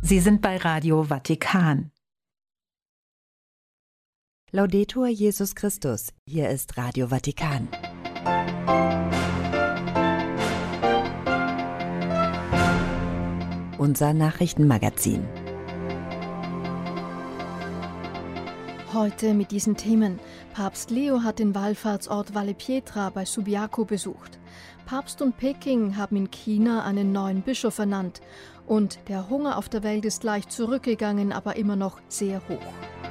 Sie sind bei Radio Vatikan. Laudetur Jesus Christus, hier ist Radio Vatikan. Unser Nachrichtenmagazin. Heute mit diesen Themen. Papst Leo hat den Wallfahrtsort Valle Pietra bei Subiaco besucht. Papst und Peking haben in China einen neuen Bischof ernannt. Und der Hunger auf der Welt ist leicht zurückgegangen, aber immer noch sehr hoch.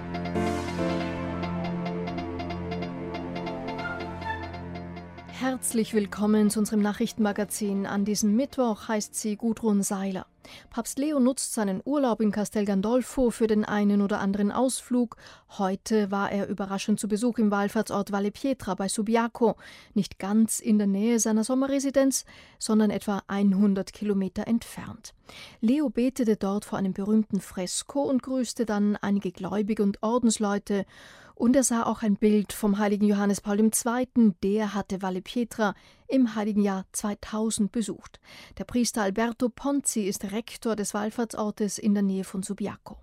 Herzlich willkommen zu unserem Nachrichtenmagazin. An diesem Mittwoch heißt sie Gudrun Seiler. Papst Leo nutzt seinen Urlaub in Castel Gandolfo für den einen oder anderen Ausflug. Heute war er überraschend zu Besuch im Wallfahrtsort Valle Pietra bei Subiaco, nicht ganz in der Nähe seiner Sommerresidenz, sondern etwa 100 Kilometer entfernt. Leo betete dort vor einem berühmten Fresko und grüßte dann einige Gläubige und Ordensleute. Und er sah auch ein Bild vom heiligen Johannes Paul II., der hatte Valle Pietra im heiligen Jahr 2000 besucht. Der Priester Alberto Ponzi ist Rektor des Wallfahrtsortes in der Nähe von Subiaco.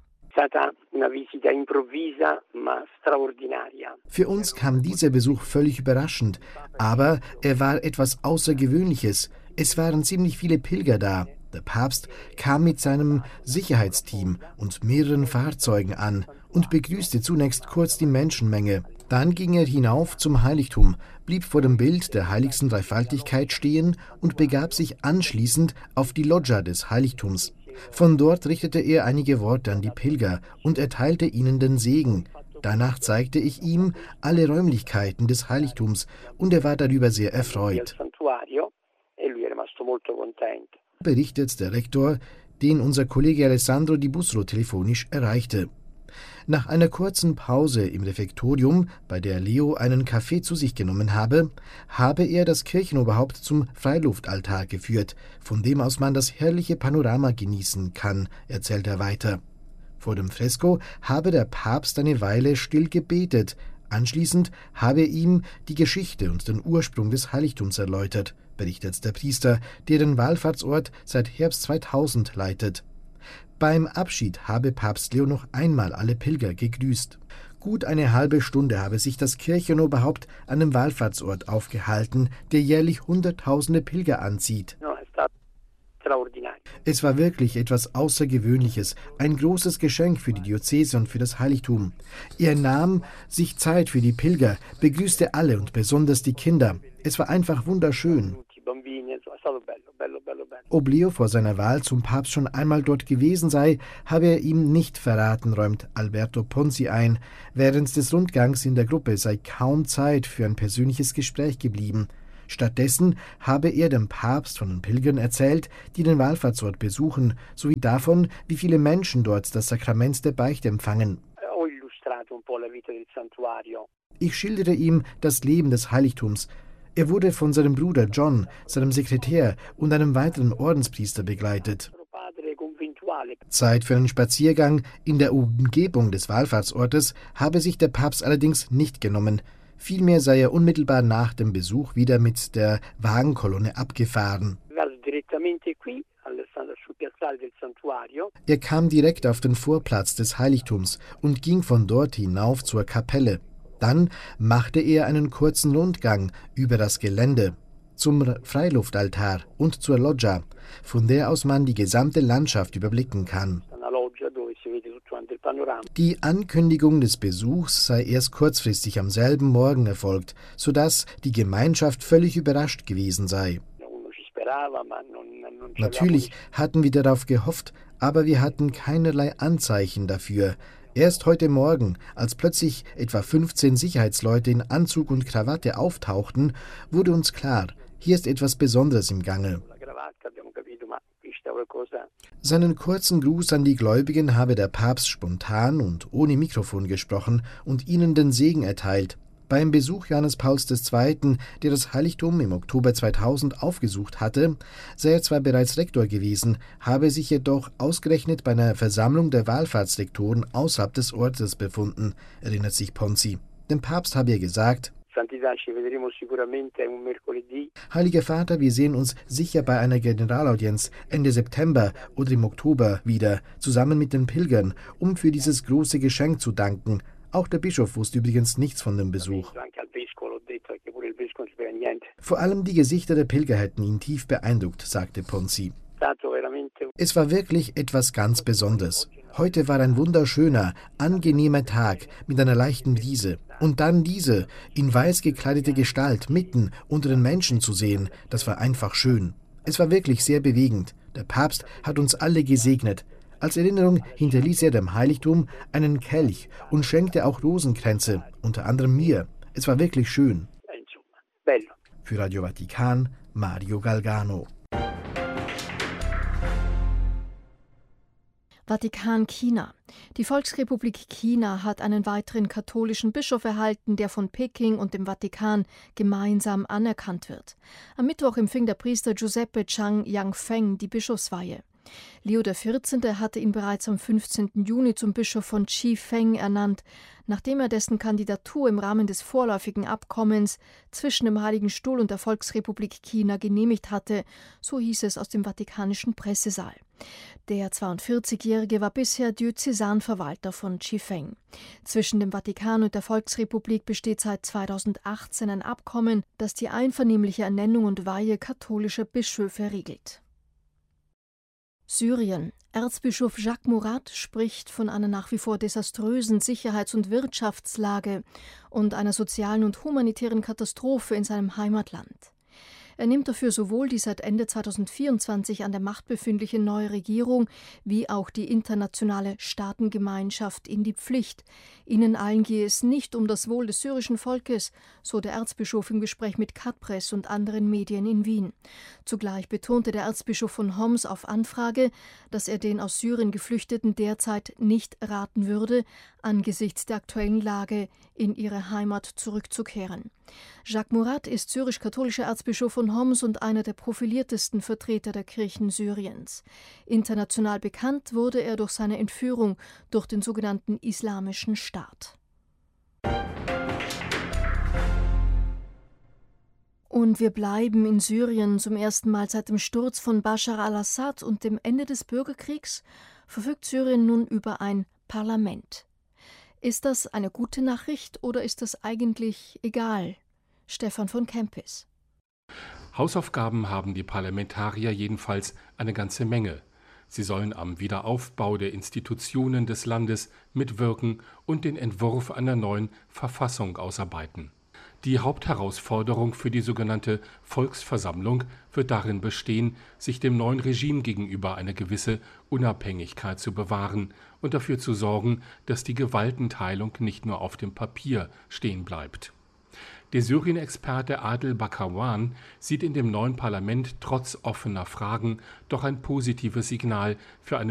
Für uns kam dieser Besuch völlig überraschend, aber er war etwas Außergewöhnliches. Es waren ziemlich viele Pilger da. Der Papst kam mit seinem Sicherheitsteam und mehreren Fahrzeugen an und begrüßte zunächst kurz die Menschenmenge. Dann ging er hinauf zum Heiligtum, blieb vor dem Bild der heiligsten Dreifaltigkeit stehen und begab sich anschließend auf die Loggia des Heiligtums. Von dort richtete er einige Worte an die Pilger und erteilte ihnen den Segen. Danach zeigte ich ihm alle Räumlichkeiten des Heiligtums und er war darüber sehr erfreut. Berichtet der Rektor, den unser Kollege Alessandro Di Busro telefonisch erreichte. Nach einer kurzen Pause im Refektorium, bei der Leo einen Kaffee zu sich genommen habe er das Kirchenoberhaupt zum Freiluftaltar geführt, von dem aus man das herrliche Panorama genießen kann, erzählt er weiter. Vor dem Fresko habe der Papst eine Weile still gebetet. Anschließend habe er ihm die Geschichte und den Ursprung des Heiligtums erläutert, berichtet der Priester, der den Wallfahrtsort seit Herbst 2000 leitet. Beim Abschied habe Papst Leo noch einmal alle Pilger gegrüßt. Gut eine halbe Stunde habe sich das Kirchenoberhaupt an dem Wallfahrtsort aufgehalten, der jährlich Hunderttausende Pilger anzieht. Es war wirklich etwas Außergewöhnliches, ein großes Geschenk für die Diözese und für das Heiligtum. Er nahm sich Zeit für die Pilger, begrüßte alle und besonders die Kinder. Es war einfach wunderschön. Ob Leo vor seiner Wahl zum Papst schon einmal dort gewesen sei, habe er ihm nicht verraten, räumt Alberto Ponzi ein. Während des Rundgangs in der Gruppe sei kaum Zeit für ein persönliches Gespräch geblieben. Stattdessen habe er dem Papst von den Pilgern erzählt, die den Wallfahrtsort besuchen, sowie davon, wie viele Menschen dort das Sakrament der Beichte empfangen. Ich schildere ihm das Leben des Heiligtums. Er wurde von seinem Bruder John, seinem Sekretär und einem weiteren Ordenspriester begleitet. Zeit für einen Spaziergang in der Umgebung des Wallfahrtsortes habe sich der Papst allerdings nicht genommen. Vielmehr sei er unmittelbar nach dem Besuch wieder mit der Wagenkolonne abgefahren. Er kam direkt auf den Vorplatz des Heiligtums und ging von dort hinauf zur Kapelle. Dann machte er einen kurzen Rundgang über das Gelände zum Freiluftaltar und zur Loggia, von der aus man die gesamte Landschaft überblicken kann. Die Ankündigung des Besuchs sei erst kurzfristig am selben Morgen erfolgt, sodass die Gemeinschaft völlig überrascht gewesen sei. Natürlich hatten wir darauf gehofft, aber wir hatten keinerlei Anzeichen dafür. Erst heute Morgen, als plötzlich etwa 15 Sicherheitsleute in Anzug und Krawatte auftauchten, wurde uns klar, hier ist etwas Besonderes im Gange. Seinen kurzen Gruß an die Gläubigen habe der Papst spontan und ohne Mikrofon gesprochen und ihnen den Segen erteilt. Beim Besuch Johannes Pauls II., der das Heiligtum im Oktober 2000 aufgesucht hatte, sei er zwar bereits Rektor gewesen, habe sich jedoch ausgerechnet bei einer Versammlung der Wallfahrtslektoren außerhalb des Ortes befunden, erinnert sich Ponzi. Dem Papst habe er gesagt: Heiliger Vater, wir sehen uns sicher bei einer Generalaudienz Ende September oder im Oktober wieder, zusammen mit den Pilgern, um für dieses große Geschenk zu danken. Auch der Bischof wusste übrigens nichts von dem Besuch. Vor allem die Gesichter der Pilger hätten ihn tief beeindruckt, sagte Ponzi. Es war wirklich etwas ganz Besonderes. Heute war ein wunderschöner, angenehmer Tag mit einer leichten Brise. Und dann diese, in weiß gekleidete Gestalt mitten unter den Menschen zu sehen, das war einfach schön. Es war wirklich sehr bewegend. Der Papst hat uns alle gesegnet. Als Erinnerung hinterließ er dem Heiligtum einen Kelch und schenkte auch Rosenkränze, unter anderem mir. Es war wirklich schön. Für Radio Vatikan, Mario Galgano. Vatikan China. Die Volksrepublik China hat einen weiteren katholischen Bischof erhalten, der von Peking und dem Vatikan gemeinsam anerkannt wird. Am Mittwoch empfing der Priester Giuseppe Chang Yangfeng die Bischofsweihe. Leo XIV. Hatte ihn bereits am 15. Juni zum Bischof von Chifeng ernannt, nachdem er dessen Kandidatur im Rahmen des vorläufigen Abkommens zwischen dem Heiligen Stuhl und der Volksrepublik China genehmigt hatte, so hieß es aus dem vatikanischen Pressesaal. Der 42-Jährige war bisher Diözesanverwalter von Chifeng. Zwischen dem Vatikan und der Volksrepublik besteht seit 2018 ein Abkommen, das die einvernehmliche Ernennung und Weihe katholischer Bischöfe regelt. Syrien. Erzbischof Jacques Murat spricht von einer nach wie vor desaströsen Sicherheits- und Wirtschaftslage und einer sozialen und humanitären Katastrophe in seinem Heimatland. Er nimmt dafür sowohl die seit Ende 2024 an der Macht befindliche neue Regierung wie auch die internationale Staatengemeinschaft in die Pflicht. Ihnen allen gehe es nicht um das Wohl des syrischen Volkes, so der Erzbischof im Gespräch mit Katpress und anderen Medien in Wien. Zugleich betonte der Erzbischof von Homs auf Anfrage, dass er den aus Syrien Geflüchteten derzeit nicht raten würde, angesichts der aktuellen Lage in ihre Heimat zurückzukehren. Jacques Murat ist syrisch-katholischer Erzbischof von Homs und einer der profiliertesten Vertreter der Kirchen Syriens. International bekannt wurde er durch seine Entführung durch den sogenannten Islamischen Staat. Und wir bleiben in Syrien. Zum ersten Mal seit dem Sturz von Bashar al-Assad und dem Ende des Bürgerkriegs verfügt Syrien nun über ein Parlament. Ist das eine gute Nachricht oder ist das eigentlich egal? Stefan von Kempis. Hausaufgaben haben die Parlamentarier jedenfalls eine ganze Menge. Sie sollen am Wiederaufbau der Institutionen des Landes mitwirken und den Entwurf einer neuen Verfassung ausarbeiten. Die Hauptherausforderung für die sogenannte Volksversammlung wird darin bestehen, sich dem neuen Regime gegenüber eine gewisse Unabhängigkeit zu bewahren und dafür zu sorgen, dass die Gewaltenteilung nicht nur auf dem Papier stehen bleibt. Der Syrien-Experte Adel Bakarwan sieht in dem neuen Parlament trotz offener Fragen doch ein positives Signal für eine